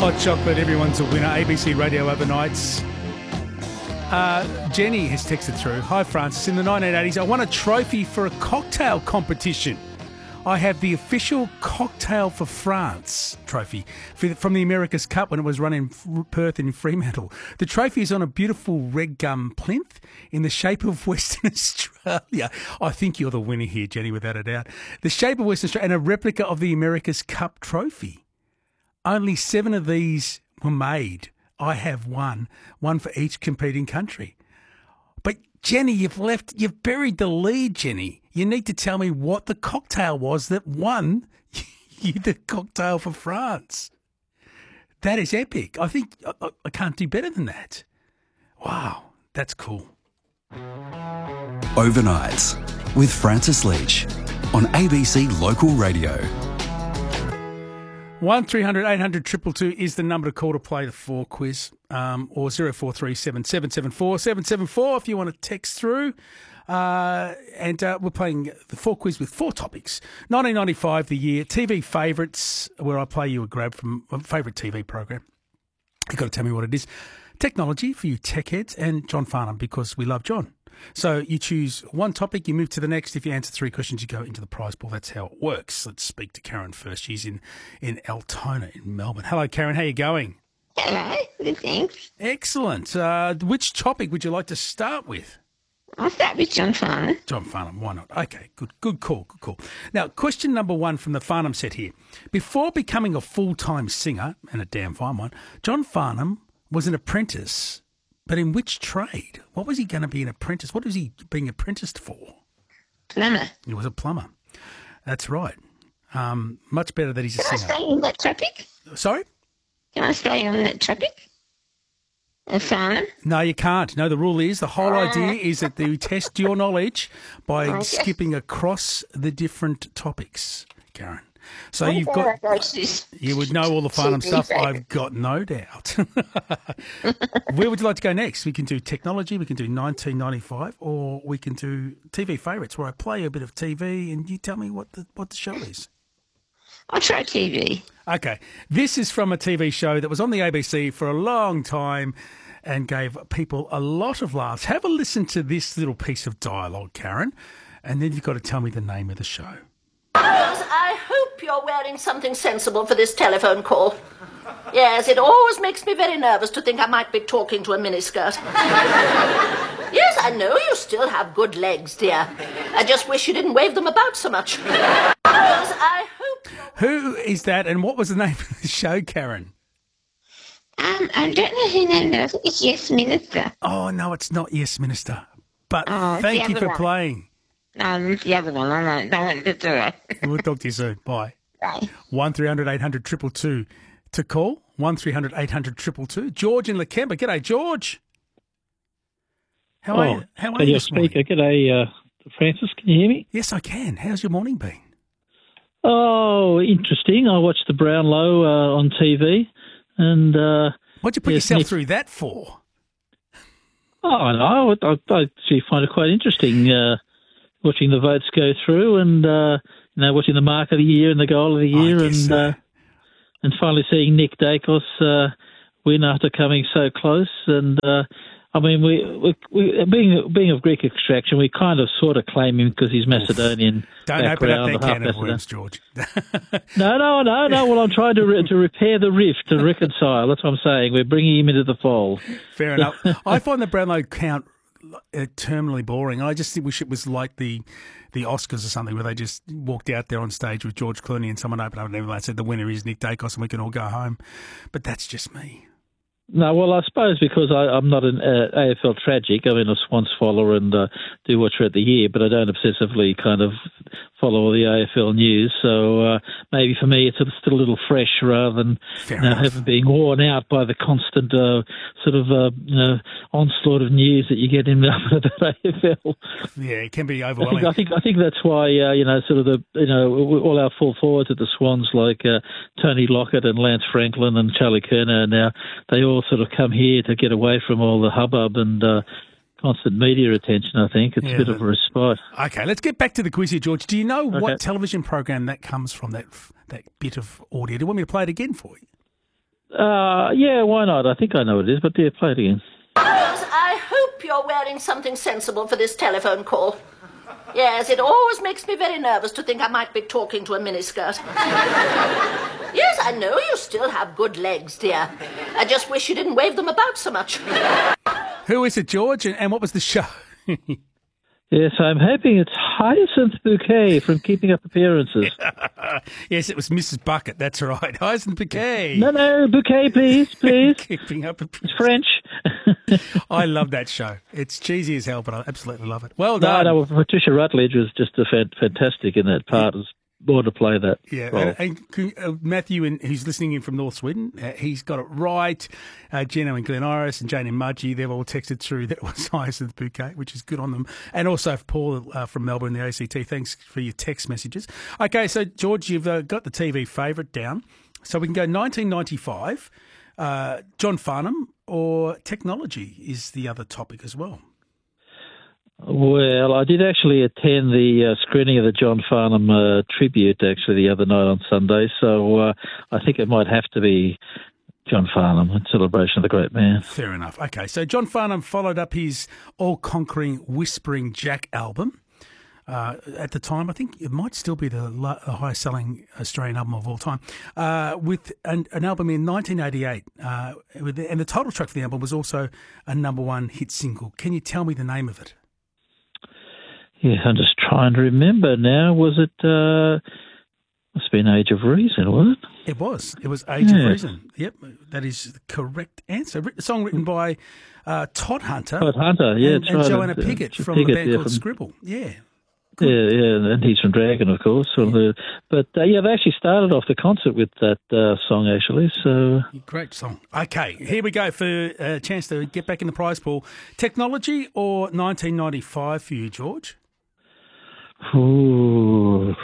Hot chocolate, everyone's a winner. ABC Radio Overnights. Jenny has texted through. Hi, Francis. In the 1980s, I won a trophy for a cocktail competition. I have the official Cocktail for France trophy from the America's Cup when it was run in Perth and in Fremantle. The trophy is on a beautiful red gum plinth in the shape of Western Australia. I think you're the winner here, Jenny, without a doubt. The shape of Western Australia and a replica of the America's Cup trophy. Only 7 of these were made. I have one for each competing country. But Jenny, you've buried the lead, Jenny. You need to tell me what the cocktail was that won you the Cocktail for France. That is epic. I think I can't do better than that. Wow, that's cool. Overnights with Francis Leach on ABC Local Radio. 1300 800 222 is the number to call to play the 4 quiz, or 0437 774 774 if you want to text through. And we're playing the 4 quiz with 4 topics. 1995, the year, TV favourites, where I play you a grab from a favourite TV program. You've got to tell me what it is. Technology for you tech heads, and John Farnham, because we love John. So you choose one topic, you move to the next. If you answer 3 questions, you go into the prize pool. That's how it works. Let's speak to Karen first. She's in Altona in Melbourne. Hello, Karen. How are you going? Hello. Good, thanks. Excellent. Which topic would you like to start with? I'll start with John Farnham. John Farnham, why not? Okay, good call. Now, question number 1 from the Farnham set here. Before becoming a full-time singer, and a damn fine one, John Farnham was an apprentice. But in which trade? What was he going to be an apprentice? What was he being apprenticed for? Plumber. He was a plumber. That's right. Much better that he's a singer. Can I stay on that topic? Sorry? Can I stay on that topic? Farnham? No, you can't. No, the rule is, the whole idea is that you test your knowledge by skipping across the different topics, Karen. So you would know all the Farnham stuff, I've got no doubt. Where would you like to go next? We can do technology, we can do 1995, or we can do TV favourites, where I play a bit of TV and you tell me what the show is. I'll try TV. Okay. This is from a TV show that was on the ABC for a long time and gave people a lot of laughs. Have a listen to this little piece of dialogue, Karen, and then you've got to tell me the name of the show. I hope you're wearing something sensible for this telephone call. Yes, it always makes me very nervous to think I might be talking to a miniskirt. Yes, I know you still have good legs, dear. I just wish you didn't wave them about so much. I hope... Who is that, and what was the name of the show, Karen? I don't know who named it. I think it's Yes Minister. Oh, no, it's not Yes Minister. But thank you for playing. No, it's the other one. I don't do it. We'll talk to you soon. Bye. Bye. 1300 800 222 to call. 1300 800 222. George in Lakemba. G'day, George. How are you? How are you this morning? G'day, Francis. Can you hear me? Yes, I can. How's your morning been? Oh, interesting. I watched the Brownlow on TV. And what'd you put yourself through that for? Oh, no, I actually find it quite interesting watching the votes go through and, watching the mark of the year and the goal of the year and finally seeing Nick Dacos win after coming so close. And, I mean, we being of Greek extraction, we kind of sort of claim him because he's Macedonian. Don't open up that can of worms, George. No. Well, I'm trying to repair the rift, to reconcile. That's what I'm saying. We're bringing him into the fold. Fair enough. I find the Brownlow count terminally boring. I just wish it was like the Oscars or something, where they just walked out there on stage with George Clooney and someone opened up and everyone said the winner is Nick Dacos and we can all go home. But that's just me. No, well, I suppose because I'm not an AFL tragic. I'm a Swans follower and do watch throughout the year, but I don't obsessively kind of follow all the AFL news. So maybe for me it's still a little fresh rather than having being worn out by the constant onslaught of news that you get in about AFL. Yeah, it can be overwhelming. I think that's why all our full forwards at the Swans like Tony Lockett and Lance Franklin and Charlie Curnow now, they all sort of come here to get away from all the hubbub and constant media attention. I think it's a bit of a respite. Okay, let's get back to the quiz here, George. Do you know what television program that comes from, that bit of audio? Do you want me to play it again for you? Yeah, why not? I think I know what it is, but yeah, play it again. Yes, I hope you're wearing something sensible for this telephone call. Yes, it always makes me very nervous to think I might be talking to a miniskirt. Yes, I know you still have good legs, dear. I just wish you didn't wave them about so much. Who is it, George, and what was the show? Yes, I'm hoping it's Hyacinth Bouquet from Keeping Up Appearances. Yes, it was Mrs. Bucket, that's right. Hyacinth Bouquet. No, Bouquet, please. Keeping Up Appearances. It's French. I love that show. It's cheesy as hell, but I absolutely love it. Well done. No, Patricia Rutledge was just fantastic in that part. It was born to play that role. And Matthew, who's listening in from North Sweden, he's got it right. Gino and Glen Iris and Jane and Mudgee, they've all texted through that it was Hyacinth Bouquet, which is good on them. And also Paul from Melbourne, the ACT, thanks for your text messages. Okay, so George, you've got the TV favourite down. So we can go 1995, John Farnham, or technology is the other topic as well. Well, I did actually attend the screening of the John Farnham tribute actually the other night on Sunday, so I think it might have to be John Farnham in celebration of the great man. Fair enough. Okay, so John Farnham followed up his all-conquering Whispering Jack album. At the time, I think it might still be the highest-selling Australian album of all time, with an album in 1988. And the title track for the album was also a number one hit single. Can you tell me the name of it? Yeah, I'm just trying to remember now. Was it, must have been Age of Reason, was it? It was. It was Age of Reason. Yep, that is the correct answer. A song written by Todd Hunter. Todd Hunter, yeah. And Joanna Piggott from a band called Scribble. Yeah. Good. Yeah, and he's from Dragon, of course. But they actually started off the concert with that song, actually. So great song. Okay, here we go for a chance to get back in the prize pool. Technology or 1995 for you, George? Ooh.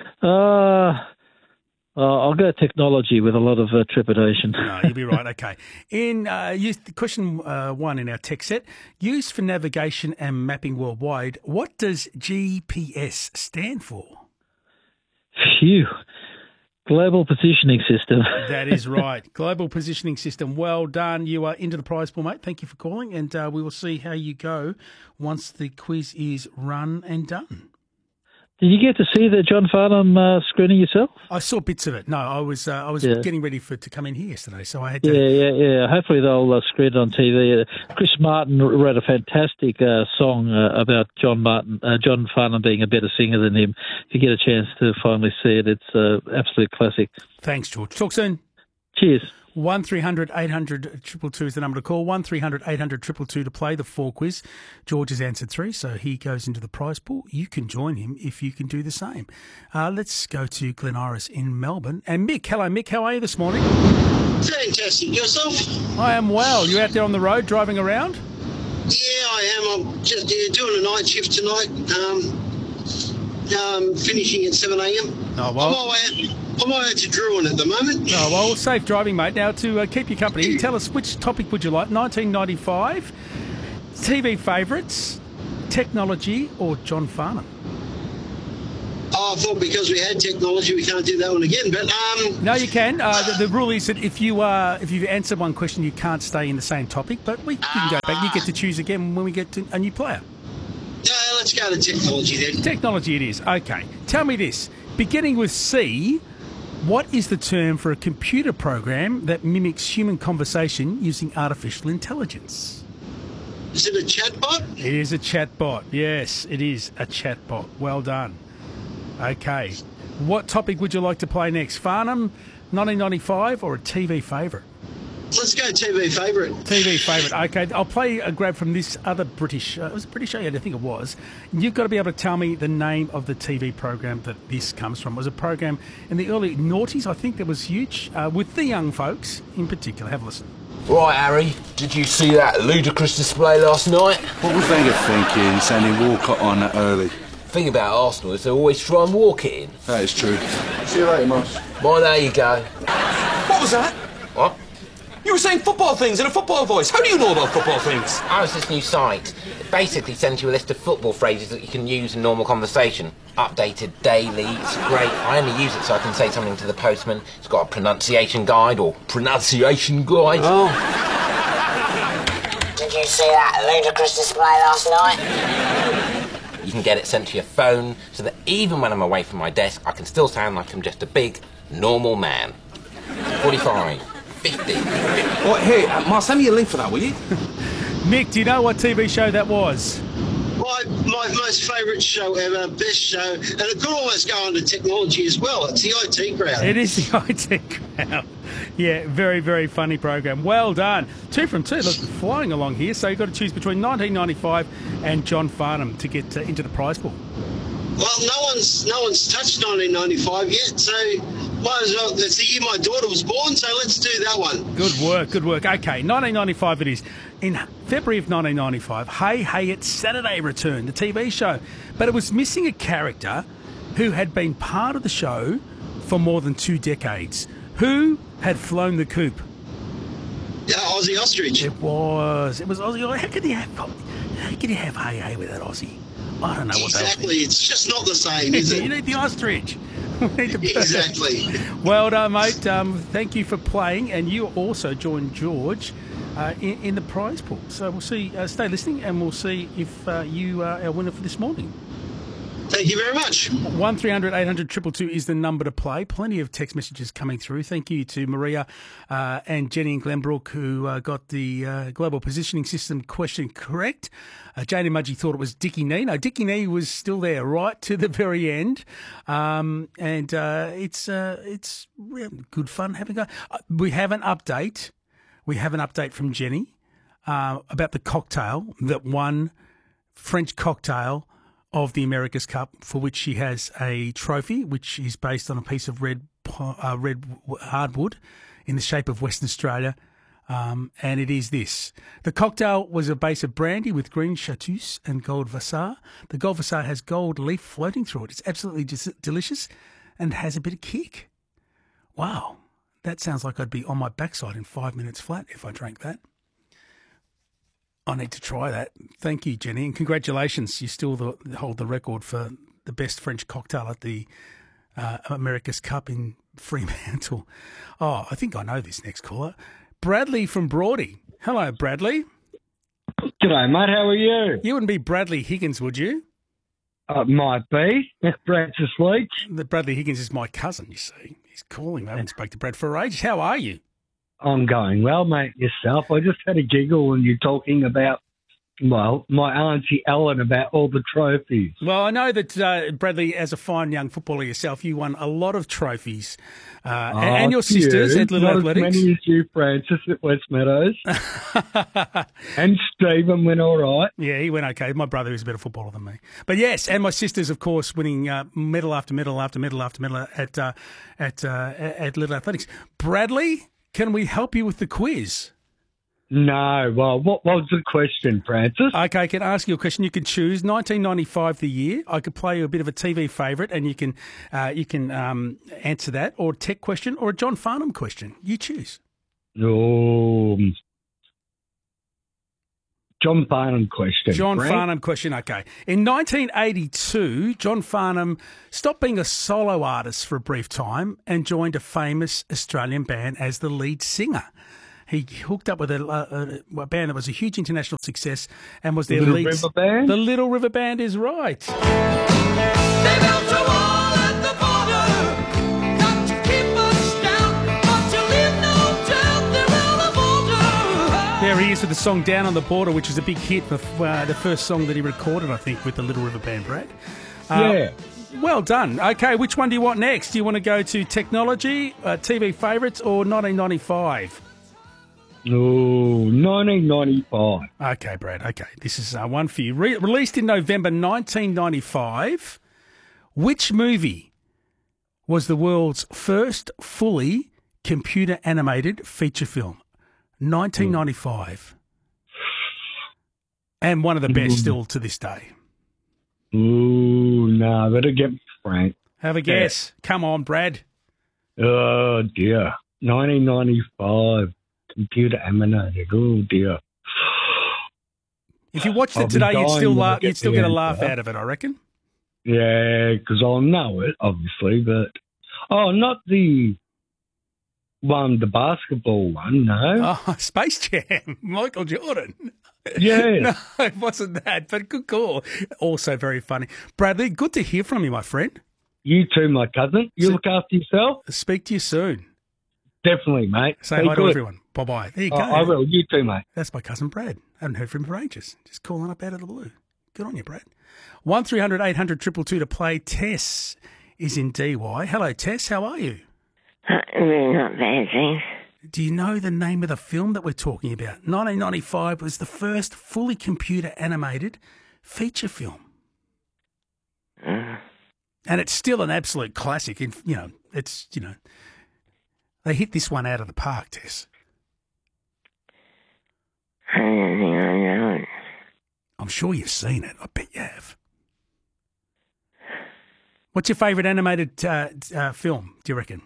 I'll go technology with a lot of trepidation. No, you'll be right. Okay. In question 1 in our tech set, used for navigation and mapping worldwide, what does GPS stand for? Phew. Global Positioning System. That is right. Global Positioning System. Well done. You are into the prize pool, mate. Thank you for calling, and we will see how you go once the quiz is run and done. Did you get to see the John Farnham screening yourself? I saw bits of it. No, I was getting ready to come in here yesterday, so I had to... Yeah. Hopefully they'll screen it on TV. Chris Martin wrote a fantastic song about John Farnham being a better singer than him. If you get a chance to finally see it, it's an absolute classic. Thanks, George. Talk soon. Cheers. 1300 800 222 is the number to call. 1300 800 222 to play the 4 quiz. George has answered 3, so he goes into the prize pool. You can join him if you can do the same. Let's go to Glen Iris in Melbourne. And Mick, hello Mick, how are you this morning? Fantastic. Yourself? I am well. You out there on the road driving around? Yeah, I am. I'm just doing a night shift tonight. Finishing at 7 a.m. Oh, well. I'm on my way to Druin at the moment. Oh, well, safe driving, mate. Now, to keep you company, tell us which topic would you like? 1995, TV favourites, technology, or John Farnham? Oh, I thought because we had technology, we can't do that one again. But no, you can. The rule is that if you answer one question, you can't stay in the same topic. But you can go back. You get to choose again when we get to a new player. Let's go to technology then. Technology it is. Okay. Tell me this. Beginning with C, what is the term for a computer program that mimics human conversation using artificial intelligence? Is it a chatbot? It is a chatbot. Yes, it is a chatbot. Well done. Okay. What topic would you like to play next? Farnham, 1995, or a TV favourite? Let's go TV favourite. TV favourite. Okay, I'll play a grab from this other British... it was a British show, I think it was. You've got to be able to tell me the name of the TV program that this comes from. It was a program in the early noughties, I think, that was huge, with the young folks in particular. Have a listen. Right, Harry, did you see that ludicrous display last night? What was Wenger thinking, sending Walcott on that early? The thing about Arsenal is they always try and walk it in. That is true. See you later, Moss. Well, there you go. What was that? What? You You were saying football things in a football voice. How do you know about football things? Oh, it's this new site. It basically sends you a list of football phrases that you can use in normal conversation. Updated daily. It's great. I only use it so I can say something to the postman. It's got a pronunciation guide or pronunciation guide. Oh. Did you see that ludicrous display last night? You can get it sent to your phone so that even when I'm away from my desk, I can still sound like I'm just a big, normal man. 45, 50. Oh, hey, Mark, send me a link for that, will you? Nick, do you know what TV show that was? My most favourite show ever, best show, and it could almost go under technology as well. It's the IT Crowd. It is the IT Crowd. Yeah, very, very funny program. Well done. 2 from 2. Look, flying along here. So you've got to choose between 1995 and John Farnham to get into the prize pool. Well, no one's touched 1995 yet, so might as well. It's the year my daughter was born, so let's do that one. Good work, good work. Okay, 1995 it is. In February of 1995, Hey Hey It's Saturday returned, the TV show. But it was missing a character who had been part of the show for more than 2 decades. Who had flown the coop? Yeah, Aussie Ostrich. It was Aussie. How could you have Hey Hey with that Aussie? I don't know what exactly. It's just not the same, is it? You need the ostrich. Exactly. Well done, mate. Thank you for playing, and you also joined George in the prize pool. So we'll see. Stay listening, and we'll see if you are our winner for this morning. Thank you very much. 1300 800 222 is the number to play. Plenty of text messages coming through. Thank you to Maria and Jenny and Glenbrook who got the global positioning system question correct. Jane and Mudgee thought it was Dickie Knee. No, Dickie Knee was still there right to the very end. It's good fun having a. We have an update. We have an update from Jenny about the cocktail that won French cocktail of the America's Cup, for which she has a trophy, which is based on a piece of red hardwood in the shape of Western Australia, and it is this. The cocktail was a base of brandy with green chartreuse and gold Vassar. The gold Vassar has gold leaf floating through it. It's absolutely delicious and has a bit of kick. Wow, that sounds like I'd be on my backside in 5 minutes flat if I drank that. I need to try that. Thank you, Jenny, and congratulations. You still hold the record for the best French cocktail at the America's Cup in Fremantle. Oh, I think I know this next caller. Bradley from Broady. Hello, Bradley. G'day, mate. How are you? You wouldn't be Bradley Higgins, would you? Might be. Francis Leach. Bradley Higgins is my cousin, you see. He's calling. I haven't spoken to Brad for ages. How are you? I'm going well, mate. Yourself? I just had a giggle when you're talking about, well, my auntie Ellen about all the trophies. Well, I know that, Bradley, as a fine young footballer yourself, you won a lot of trophies. And your sisters at Little Athletics. Not as many as you, Francis, at West Meadows. And Stephen went all right. Yeah, he went okay. My brother is a better footballer than me. But yes, and my sisters, of course, winning medal after medal after medal after medal at Little Athletics. Bradley, can we help you with the quiz? No. Well, what was the question, Francis? Okay, I can ask you a question. You can choose 1995 the year. I could play you a bit of a TV favourite, and you can answer that, or a tech question, or a John Farnham question. You choose. Oh, John Farnham question. John Farnham question, okay. In 1982, John Farnham stopped being a solo artist for a brief time and joined a famous Australian band as the lead singer. He hooked up with a band that was a huge international success and was their lead. Little River Band? The Little River Band is right. They built a wall at the border, got to keep us down, but to leave no doubt they're on the border. There he is with the song Down on the Border, which was a big hit, the first song that he recorded, I think, with the Little River Band, Brad. Yeah. Well done. Okay, which one do you want next? Do you want to go to technology, TV favourites, or 1995? Oh, 1995. Okay, Brad. Okay, this is one for you. Released in November 1995, which movie was the world's first fully computer-animated feature film? 1995. And one of the best still to this day. Ooh, no, better get Frank. Have a guess. Come on, Brad. Oh, dear. 1995. computer animated. Oh dear. If you watched I'll it be today, you'd dying still when I laugh. get You'd still the get a laugh answer. out of it, I reckon. Yeah, because I'll know it, obviously, but... Oh, not the one, the basketball one, no. Oh, Space Jam, Michael Jordan. Yeah. No, it wasn't that, but good call. Also very funny. Bradley, good to hear from you, my friend. You too, my cousin. You look after yourself? Speak to you soon. Definitely, mate. Say Be hi to good. everyone. Bye-bye. There you Oh, go. I will. You too, mate. That's my cousin Brad. I haven't heard from him for ages. Just calling up out of the blue. Good on you, Brad. 1300 800 222 to play. Tess is in DY. Hello, Tess. How are you? Really not bad, thanks. Do you know the name of the film that we're talking about? 1995 was the first fully computer animated feature film. And it's still an absolute classic. They hit this one out of the park, Tess. I don't think I know it. I'm sure you've seen it. I bet you have. What's your favourite animated film, do you reckon?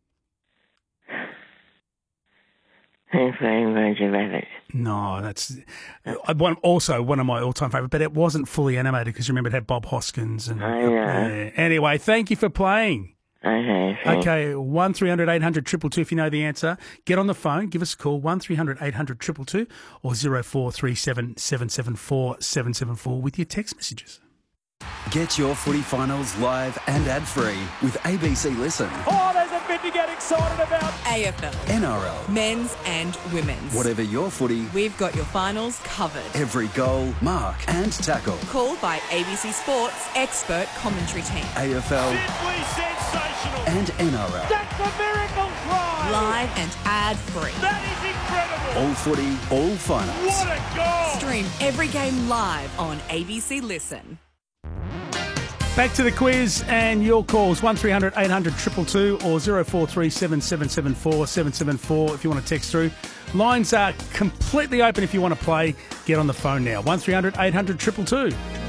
Roger Rabbit. No, that's also one of my all-time favourite, but it wasn't fully animated because remember it had Bob Hoskins. And, I know. Anyway, thank you for playing. Okay, thanks. Okay, 1300 800 222 if you know the answer. Get on the phone, give us a call, 1300 800 222 or 0437 774 774 with your text messages. Get your footy finals live and ad-free with ABC Listen. Oh, there's a bit to get excited about. AFL. NRL. Men's and women's. Whatever your footy, We've got your finals covered. every goal, mark and tackle. Called by ABC Sports expert commentary team. AFL Simply sensational. and NRL. That's a miracle try. Live and ad-free. That is incredible. All footy, all finals. What a goal. Stream every game live on ABC Listen. Back to the quiz and your calls, 1300 800 222 or 0437 774 774 if you want to text through. Lines are completely open if you want to play. Get on the phone now, 1300 800 222.